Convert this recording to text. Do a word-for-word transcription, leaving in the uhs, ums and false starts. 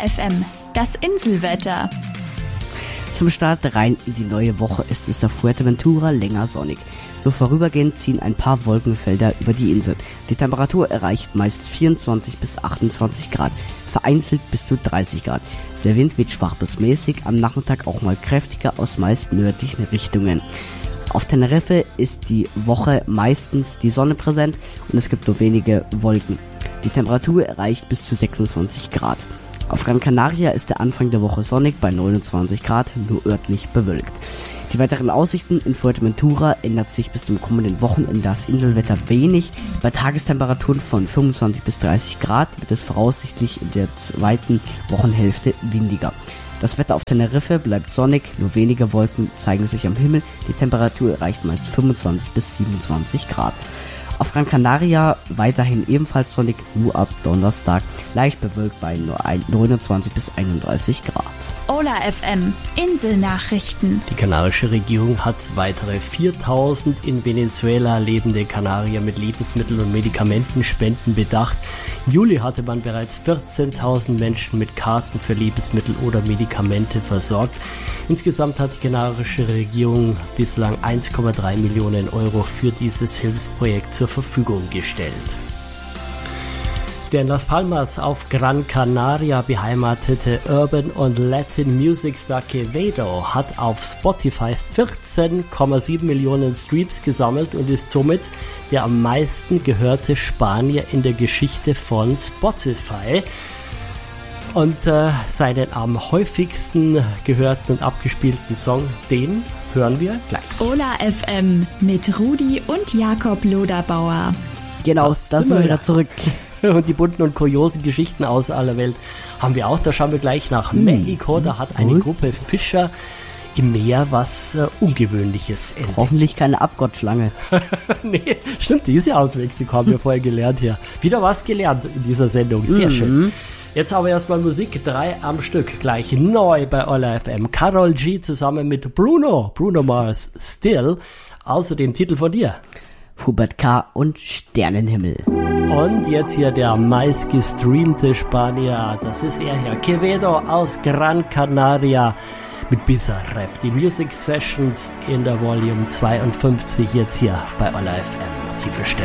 F M, das Inselwetter. Zum Start rein in die neue Woche ist es auf Fuerteventura länger sonnig. Nur vorübergehend ziehen ein paar Wolkenfelder über die Insel. Die Temperatur erreicht meist vierundzwanzig bis achtundzwanzig Grad, vereinzelt bis zu dreißig Grad. Der Wind weht schwach bis mäßig, am Nachmittag auch mal kräftiger aus meist nördlichen Richtungen. Auf Teneriffe ist die Woche meistens die Sonne präsent und es gibt nur wenige Wolken. Die Temperatur erreicht bis zu sechsundzwanzig Grad. Auf Gran Canaria ist der Anfang der Woche sonnig bei neunundzwanzig Grad, nur örtlich bewölkt. Die weiteren Aussichten in Fuerteventura ändert sich bis zum kommenden Wochenende das Inselwetter wenig. Bei Tagestemperaturen von fünfundzwanzig bis dreißig Grad wird es voraussichtlich in der zweiten Wochenhälfte windiger. Das Wetter auf Teneriffe bleibt sonnig, nur wenige Wolken zeigen sich am Himmel. Die Temperatur erreicht meist fünfundzwanzig bis siebenundzwanzig Grad. Auf Gran Canaria weiterhin ebenfalls sonnig, nur ab Donnerstag leicht bewölkt bei nur neunundzwanzig bis einunddreißig Grad. Ola F M, Inselnachrichten. Die kanarische Regierung hat weitere viertausend in Venezuela lebende Kanarier mit Lebensmittel- und Medikamentenspenden bedacht. Im Juli hatte man bereits vierzehntausend Menschen mit Karten für Lebensmittel oder Medikamente versorgt. Insgesamt hat die kanarische Regierung bislang eins Komma drei Millionen Euro für dieses Hilfsprojekt zur Verfügung gestellt. Der in Las Palmas auf Gran Canaria beheimatete Urban und Latin Music Star Quevedo hat auf Spotify vierzehn Komma sieben Millionen Streams gesammelt und ist somit der am meisten gehörte Spanier in der Geschichte von Spotify. Und äh, seinen am häufigsten gehörten und abgespielten Song, den hören wir gleich. Ola F M mit Rudi und Jakob Loderbauer. Genau, da sind wir wieder zurück. Und die bunten und kuriosen Geschichten aus aller Welt haben wir auch. Da schauen wir gleich nach hm. Mexiko. Da hat eine Gruppe Fischer im Meer was äh, Ungewöhnliches entdeckt. Hoffentlich keine Abgottschlange. Nee, stimmt, die ist ja aus Mexiko, haben wir vorher gelernt hier. Wieder was gelernt in dieser Sendung, sehr mhm. schön. Jetzt aber erstmal Musik, drei am Stück, gleich neu bei Ola F M. Karol G zusammen mit Bruno, Bruno Mars, Still, außerdem Titel von dir. Hubert K. und Sternenhimmel. Und jetzt hier der meistgestreamte Spanier, das ist er hier, Quevedo aus Gran Canaria mit Bizarre Rap. Die Music Sessions in der Volume zweiundfünfzig jetzt hier bei Ola F M. Tiefe Stimme.